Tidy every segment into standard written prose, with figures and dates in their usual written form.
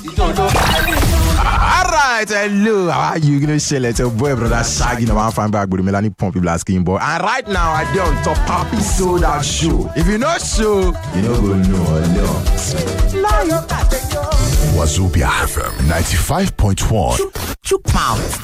Alright, hello, how are you? Gonna share little boy, brother Shaggy, no man fan back with the Melanie Pumpy Blasking boy. And right now, I do on top Papi Sold Out Show. If you not show, you know go know. Wazobia FM 95.1. Chook mouth.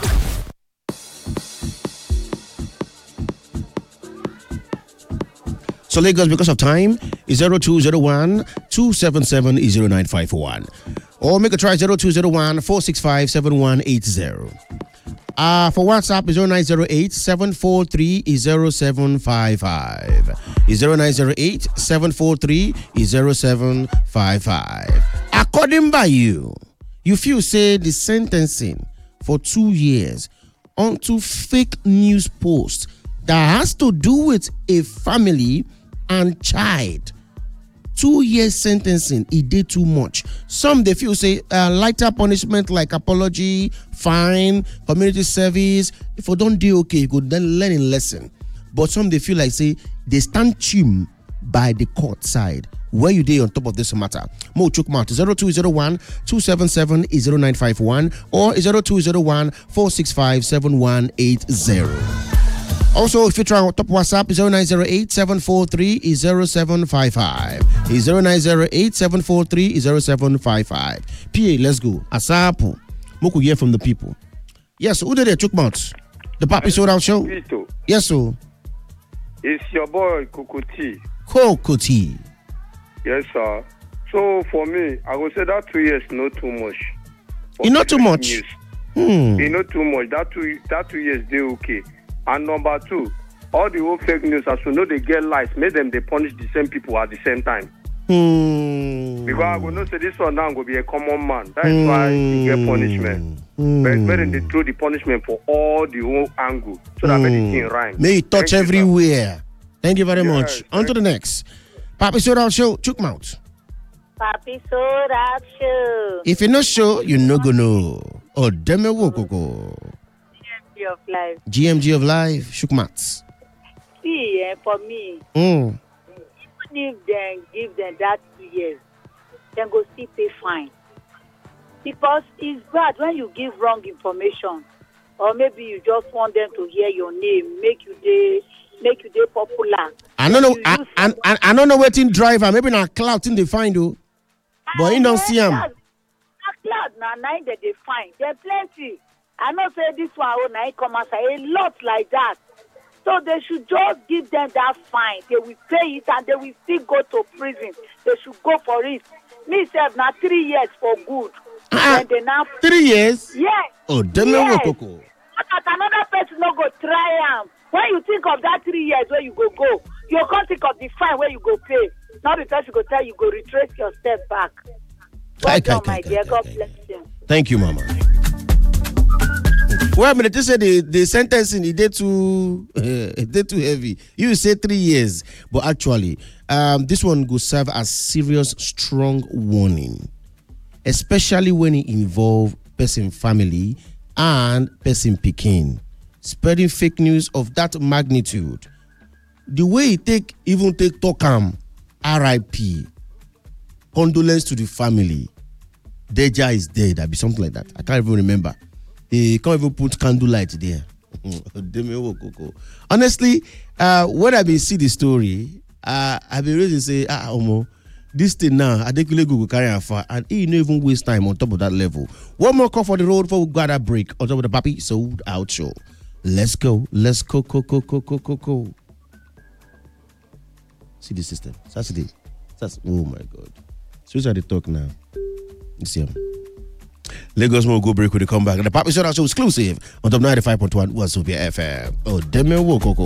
So Lagos, because of time, is 0201 277 0951. Or make a try 0201 465 7180. For WhatsApp is 0908 743 0755. Is 0908 743 0755. According by you feel say the sentencing for 2 years onto fake news posts that has to do with a family and child. 2 years sentencing, it did too much. Some they feel say lighter punishment like apology, fine, community service. If you don't do okay, you could then learn a lesson. But some they feel like say they stand chim by the court side. Where you dey on top of this matter? Mo chook mouth 0201 277 0951 or 0201 465 7180. Also, if you try on top WhatsApp, 0908 743 0755. 0908 743 0755. PA, let's go. Asapo. Moku hear from the people. Yes, who did it? Chook mouth. The Papi Sold Out Show. Vito. Yes, sir. It's your boy Kokoti. Kokoti. Yes, sir. So for me, I would say that 2 years not too much. It's not too much. It's not too much. That two years they okay. And number two, all the whole fake news, as we know they get lies, make them they punish the same people at the same time. Because I will not say this one now will be a common man. That is why he get punishment. But it's better they throw the punishment for all the whole angle so that everything rhyme. May it touch everywhere. Thank you very much. On to the next. Papi Sold Out Show, chook mouth. Papi Sold Out Show. If you no show, you no go know. Oh, deme wokoko. GMG of life. GMG of life, shook mouth. See, for me, even if they give them that 2 years, then go still pay fine. Because it's bad when you give wrong information, or maybe you just want them to hear your name, make you dey popular. I don't know. I don't know waiting driver. Maybe not cloud thing they find you, but you don't see them. Cloud now nine that they find. There plenty. I know say this one oh nine come as a lot like that. So they should just give them that fine. They will pay it and they will still go to prison. They should go for it. Me said now 3 years for good. When they now 3 years? Yes. Oh, damn yes. But another person no go try am. When you think of that 3 years where you go, you can't think of the fine where you go pay. Not because you go tell you go retrace your step back. Well done, my dear. God bless you. Thank you, Mama. Well, I mean, they say the sentencing is too heavy. You say 3 years, but actually, this one will serve as serious, strong warning, especially when it involves person family and person picking. Spreading fake news of that magnitude. The way it take Tokam, RIP, condolence to the family. Deja is dead. I'll be something like that. I can't even remember. They can't even put candlelight there. Honestly, when I been see the story, I've been ready to say, this thing now, I think go carry on far, and he no even waste time on top of that level. One more call for the road before we got a break on top of the Papi Sold Out Show. Let's go. Go. See the system. Saturday. Oh my God. So how they talk now. You see him. Lagos will go break with the comeback. And the Papi Sold Out Show exclusive on top 95.1 Wazobia FM. Oh, deme wokoko.